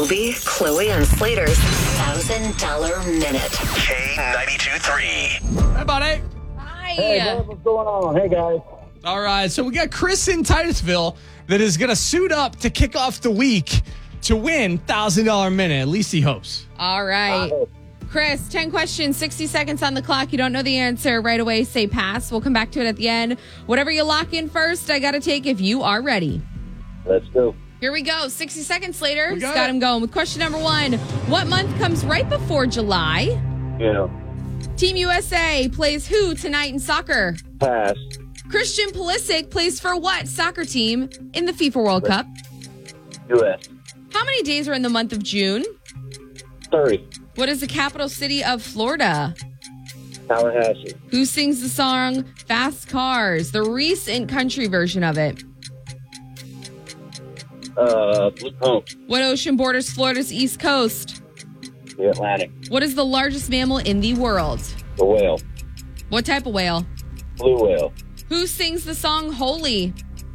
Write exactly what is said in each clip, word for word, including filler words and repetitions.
Obie, Chloe, and Slater's one thousand dollars Minute. K ninety-two point three. Hi, buddy. Hi. Hey, what's going on? Hey, guys. All right, so we got Chris in Titusville that is going to suit up to kick off the week to win one thousand dollars Minute. At least he hopes. All right. Chris, ten questions, sixty seconds on the clock. You don't know the answer right away, say pass. We'll come back to it at the end. Whatever you lock in first, I got to take if you are ready. Let's go. Here we go. sixty seconds later. We got got it. him going with question number one. What month comes right before July? Yeah. Team U S A plays who tonight in soccer? Pass. Christian Pulisic plays for what soccer team in the FIFA World Cup? U S. How many days are in the month of June? thirty. What is the capital city of Florida? Tallahassee. Who sings the song Fast Cars, the recent country version of it? Uh, Blue Pump. What ocean borders Florida's east coast? The Atlantic. What is the largest mammal in the world? The whale. What type of whale? Blue whale. Who sings the song Holy?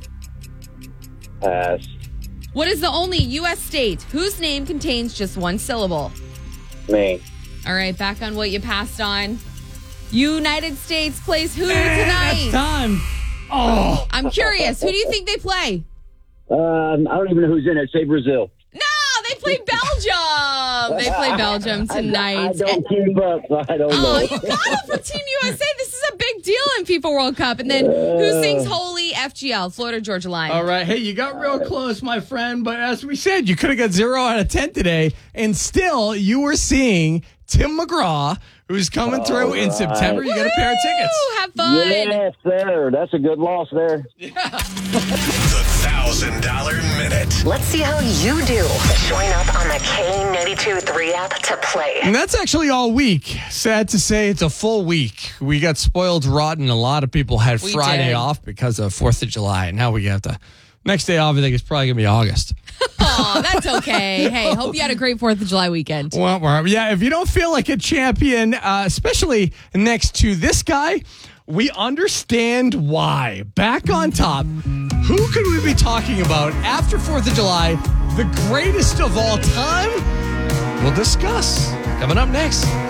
Pass. What is the only U S state whose name contains just one syllable? Maine. All right, back on what you passed on. United States plays who That's tonight? time. Oh, I'm curious. Who do you think they play? Um, I don't even know who's in it. Say Brazil. No, they play Belgium. They play Belgium tonight. I, I don't keep up, so I don't Oh, know. you got it for Team U S A. This is a big deal in FIFA World Cup. And then who sings Holy? F G L, Florida Georgia Line. all right. Hey, you got real close, my friend. But as we said, you could have got zero out of ten today. And still, you were seeing Tim McGraw, who's coming through All in right. September. You got a pair of tickets. Woo, have fun. Yes, sir. That's a good loss there. The one thousand dollars Minute. Let's see how you do. Join up on the K ninety-two point three app to play. And that's actually all week. Sad to say, it's a full week. We got spoiled rotten. A lot of people had We Friday did. off because of fourth of July. And now we have the next day off. I think it's probably going to be August. Oh, that's okay. Hey, hope you had a great fourth of July weekend. Well, well, yeah, if you don't feel like a champion, uh, especially next to this guy, we understand why. Back on top, who could we be talking about after fourth of July? The greatest of all time? We'll discuss. Coming up next.